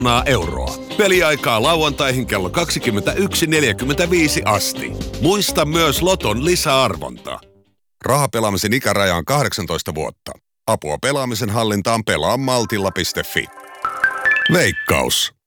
euroa. Peliaikaa lauantaihin kello 21.45 asti. Muista myös Loton lisäarvonta. Rahapelaamisen ikäraja on 18 vuotta. Apua pelaamisen hallintaan pelaamaltilla.fi. Veikkaus.